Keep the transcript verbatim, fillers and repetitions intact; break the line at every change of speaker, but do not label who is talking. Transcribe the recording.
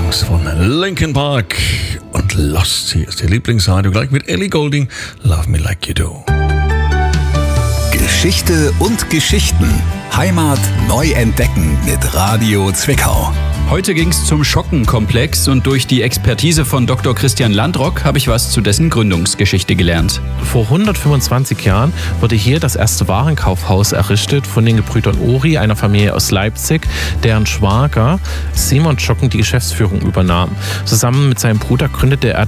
Songs von Linkin Park und Lost. Hier ist der Lieblingsradio gleich mit Ellie Goulding. Love Me Like You Do.
Geschichte und Geschichten. Heimat neu entdecken mit Radio Zwickau.
Heute ging's zum Schockenkomplex und durch die Expertise von Doktor Christian Landrock habe ich was zu dessen Gründungsgeschichte gelernt.
Vor hundertfünfundzwanzig Jahren wurde hier das erste Warenkaufhaus errichtet von den Gebrüdern Ori, einer Familie aus Leipzig, deren Schwager Simon Schocken die Geschäftsführung übernahm. Zusammen mit seinem Bruder gründete er